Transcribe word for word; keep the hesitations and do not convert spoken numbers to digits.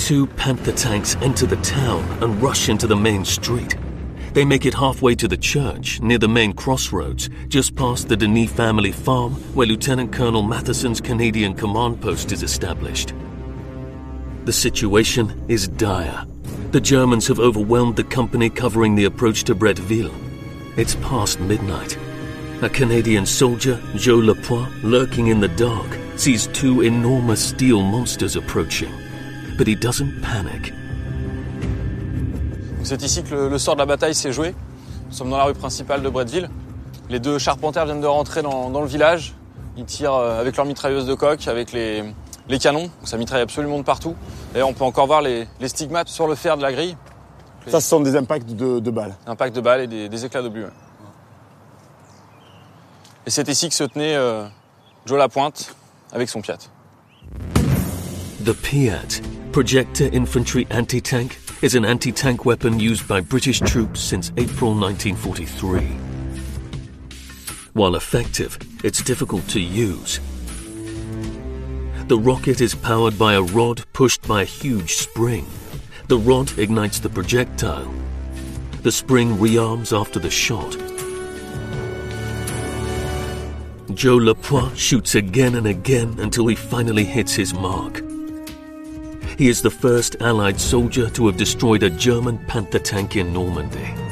two Panther tanks enter the town and rush into the main street. They make it halfway to the church, near the main crossroads, just past the Denis family farm, where Lieutenant Colonel Matheson's Canadian command post is established. The situation is dire. The Germans have overwhelmed the company covering the approach to Bretteville. It's past midnight. A Canadian soldier, Joe Lapointe, lurking in the dark, sees two enormous steel monsters approaching. But he doesn't panic. C'est ici que le, le sort de la bataille s'est joué. Nous sommes dans la rue principale de Bretteville. Les deux charpentiers viennent de rentrer dans, dans le village. Ils tirent avec leurs mitrailleuses de coque, avec les, les canons. Ça mitraille absolument de partout. D'ailleurs, on peut encore voir les, les stigmates sur le fer de la grille. Ça, ce sont des impacts de, de balles. Impacts de balles et des, des éclats d'obus. Ouais. Et c'est ici que se tenait euh, Joe Lapointe avec son Piat. The Piat, Projector Infantry Anti-Tank, is an anti-tank weapon used by British troops since April nineteen forty-three. While effective, it's difficult to use. The rocket is powered by a rod pushed by a huge spring. The rod ignites the projectile. The spring rearms after the shot. Joe Lapointe shoots again and again until he finally hits his mark. He is the first Allied soldier to have destroyed a German Panther tank in Normandy.